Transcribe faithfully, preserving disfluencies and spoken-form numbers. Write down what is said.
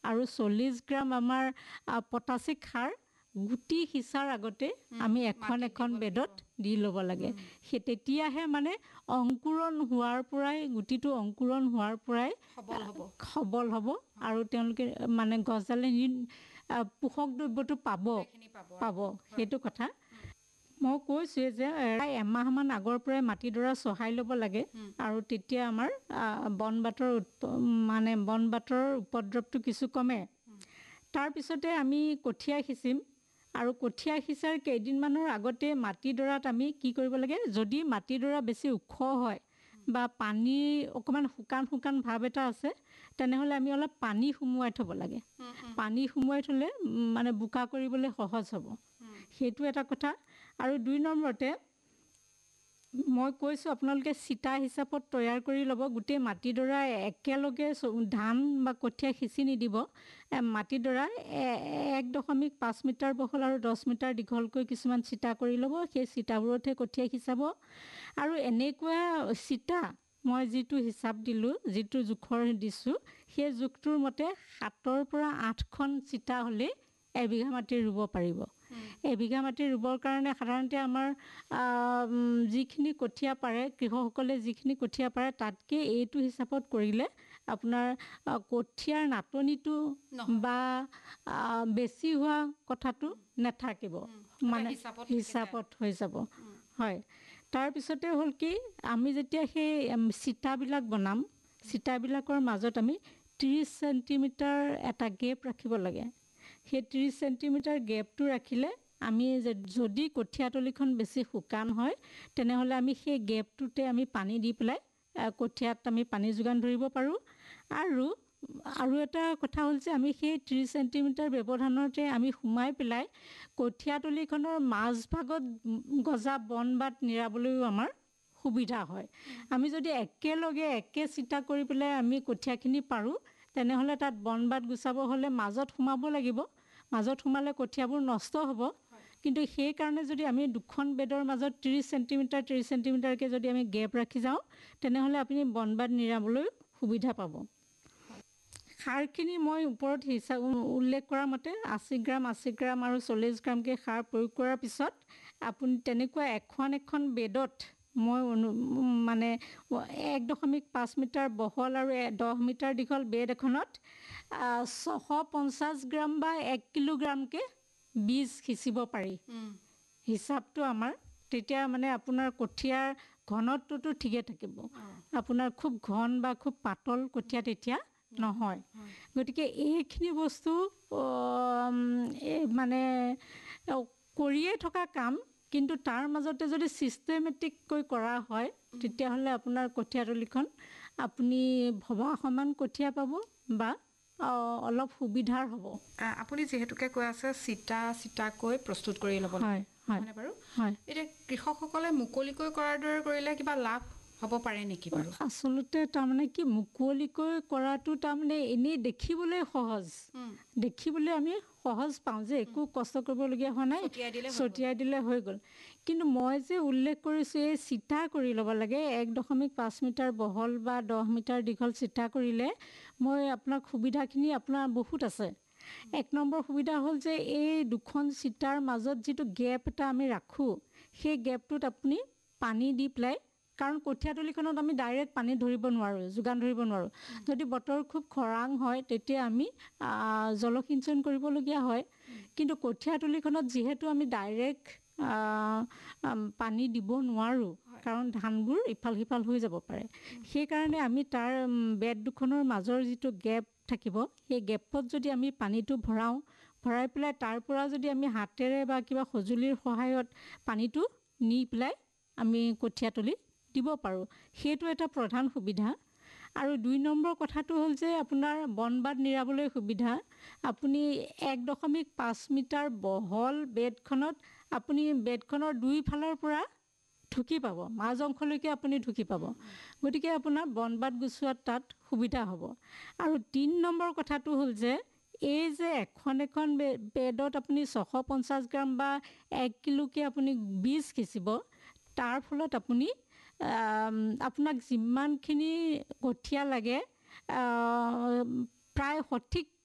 আৰু চল্লিছ গ্ৰাম আমাৰ পটাছিক সাৰ গুটি সিঁচাৰ আগতে আমি এখন এখন বেডত দি ল'ব লাগে সেই তেতিয়াহে মানে অংকুৰণ হোৱাৰ পৰাই গুটিটো অংকুৰণ হোৱাৰ পৰাই সবল হ'ব সবল হ'ব আৰু তেওঁলোকে মানে গছডালে পোষক দ্ৰব্যটো পাব পাব সেইটো কথা মই কৈছোঁ যে এমাহমান আগৰ পৰাই মাটিডৰা চহাই ল'ব লাগে আৰু তেতিয়া আমাৰ বন বাতৰ মানে বন বাতৰ উপদ্ৰৱটো কিছু কমে তাৰপিছতে আমি কঠীয়া সিঁচিম আৰু কঠীয়া সিঁচাৰ কেইদিনমানৰ আগতে মাটিডৰাত আমি কি কৰিব লাগে যদি মাটিডৰা বেছি ওখ হয় বা পানী অকণমান শুকান শুকান ভাৱ এটা আছে তেনেহ'লে আমি অলপ পানী সুমুৱাই থ'ব লাগে পানী সুমুৱাই থ'লে মানে বোকা কৰিবলৈ সহজ হ'ব সেইটো এটা কথা আৰু দুই নম্বৰতে মই কৈছোঁ আপোনালোকে চিটা হিচাপত তৈয়াৰ কৰি ল'ব গোটেই মাটিডৰা একেলগে ধান বা কঠীয়া সিঁচি নিদিব মাটিডৰা এক দশমিক পাঁচ মিটাৰ বহল আৰু দহ মিটাৰ দীঘলকৈ কিছুমান চিটা কৰি ল'ব সেই চিটাবোৰতহে কঠীয়া সিঁচাব আৰু এনেকুৱা চিটা মই যিটো হিচাপ দিলোঁ যিটো জোখৰ দিছোঁ সেই জোখটোৰ মতে সাতৰ পৰা আঠখন চিটা হ'লে এবিঘা মাটি ৰুব পাৰিব এবিঘা মাটি ৰুবৰ কাৰণে সাধাৰণতে আমাৰ যিখিনি কঠীয়া পাৰে কৃষকসকলে যিখিনি কঠীয়া পাৰে তাতকৈ এইটো হিচাপত কৰিলে আপোনাৰ কঠীয়াৰ নাটনিটো বা বেছি হোৱা কথাটো নাথাকিব মানে হিচাপত হৈ যাব হয় তাৰপিছতে হ'ল কি আমি যেতিয়া সেই চিটাবিলাক বনাম চিটাবিলাকৰ মাজত আমি ত্ৰিছ চেণ্টিমিটাৰ এটা গেপ ৰাখিব লাগে সেই ত্ৰিছ চেণ্টিমিটাৰ গেপটো ৰাখিলে আমি যদি কঠীয়াতলিখন বেছি শুকান হয় তেনেহ'লে আমি সেই গেপটোতে আমি পানী দি পেলাই কঠীয়াত আমি পানী যোগান ধৰিব পাৰোঁ আৰু আৰু এটা কথা হ'ল যে আমি সেই ত্ৰিছ চেণ্টিমিটাৰ ব্যৱধানতে আমি সোমাই পেলাই কঠীয়াতলিখনৰ মাজভাগত গজা বন বাট নিৰাবলৈও আমাৰ সুবিধা হয় আমি যদি একেলগে একে চিটা কৰি পেলাই আমি কঠীয়াখিনি পাৰোঁ তেনেহ'লে তাত বন বাট গুচাব হ'লে মাজত সোমাব লাগিব মাজত সোমালে কঠীয়াবোৰ নষ্ট হ'ব কিন্তু সেইকাৰণে যদি আমি দুখন বেডৰ মাজত ত্ৰিছ চেণ্টিমিটাৰ ত্ৰিছ চেণ্টিমিটাৰকৈ যদি আমি গেপ ৰাখি যাওঁ তেনেহ'লে আপুনি বন বাট নিৰাবলৈ সুবিধা পাব সাৰখিনি মই ওপৰত হিচাপ উল্লেখ কৰা মতে আশী গ্ৰাম আশী গ্ৰাম আৰু চল্লিছ গ্ৰামকৈ সাৰ প্ৰয়োগ কৰাৰ পিছত আপুনি তেনেকুৱা এখন এখন বেডত মই মানে এক দশমিক পাঁচ মিটাৰ বহল আৰু দহ মিটাৰ দীঘল বেড এখনত ছশ পঞ্চাছ গ্ৰাম বা এক কিলোগ্ৰামকৈ বীজ সিঁচিব পাৰি হিচাপটো আমাৰ তেতিয়া মানে আপোনাৰ কঠীয়াৰ ঘনত্বটো ঠিকে থাকিব আপোনাৰ খুব ঘন বা খুব পাতল কঠীয়া তেতিয়া নহয় গতিকে এইখিনি বস্তু মানে কৰিয়ে থকা কাম কিন্তু তাৰ মাজতে যদি ছিষ্টেমেটিককৈ কৰা হয় তেতিয়াহ'লে আপোনাৰ কঠীয়াতলিখন আপুনি ভবা সমান কঠীয়া পাব বা অলপ সুবিধাৰ হ'ব আপুনি যিহেতুকে কৈ আছে চিটা চিটাকৈ প্ৰস্তুত কৰি ল'ব হয় হয়নে বাৰু এতিয়া কৃষকসকলে মুকলিকৈ কৰাৰ দৰে কৰিলে কিবা লাভ হ'ব পাৰে নেকি বাৰু আচলতে তাৰমানে কি মুকলিকৈ কৰাটো তাৰমানে এনেই দেখিবলৈ সহজ দেখিবলৈ আমি সহজ পাওঁ যে একো কষ্ট কৰিবলগীয়া হোৱা নাই ছটিয়াই দিলে হৈ গ'ল কিন্তু মই যে উল্লেখ কৰিছোঁ এই চিটা কৰি ল'ব লাগে এক দশমিক পাঁচ মিটাৰ বহল বা দহ মিটাৰ দীঘল চিটা কৰিলে মই আপোনাক সুবিধাখিনি আপোনাৰ বহুত আছে এক নম্বৰ সুবিধা হ'ল যে এই দুখন চিটাৰ মাজত যিটো গেপ এটা আমি ৰাখোঁ সেই গেপটোত আপুনি পানী দি পেলাই কাৰণ কঠীয়াতলিখনত আমি ডাইৰেক্ট পানী ধৰিব নোৱাৰোঁ যোগান ধৰিব নোৱাৰোঁ যদি বতৰ খুব খৰাং হয় তেতিয়া আমি জলসিঞ্চন কৰিবলগীয়া হয় কিন্তু কঠীয়াতলিখনত যিহেতু আমি ডাইৰেক্ট পানী দিব নোৱাৰোঁ কাৰণ ধানবোৰ ইফাল সিফাল হৈ যাব পাৰে সেইকাৰণে আমি তাৰ বেড দুখনৰ মাজৰ যিটো গেপ থাকিব সেই গেপত যদি আমি পানীটো ভৰাওঁ ভৰাই পেলাই তাৰ পৰা যদি আমি হাতেৰে বা কিবা সঁজুলিৰ সহায়ত পানীটো নি পেলাই আমি কঠীয়াতলি দিব পাৰোঁ সেইটো এটা প্ৰধান সুবিধা আৰু দুই নম্বৰ কথাটো হ'ল যে আপোনাৰ বনবাদ নিৰাবলৈ সুবিধা আপুনি এক দশমিক পাঁচ মিটাৰ বহল বেডখনত আপুনি বেডখনৰ দুইফালৰ পৰা ঢুকি পাব মাজ অংশলৈকে আপুনি ঢুকি পাব গতিকে আপোনাৰ বনবাদ গুচোৱাত তাত সুবিধা হ'ব আৰু তিনি নম্বৰ কথাটো হ'ল যে এই যে এখন এখন বেডত আপুনি ছশ পঞ্চাছ গ্ৰাম বা এক কিলোকৈ আপুনি বীজ সিঁচিব তাৰ ফলত আপুনি আপোনাক যিমানখিনি কঠীয়া লাগে প্ৰায় সঠিক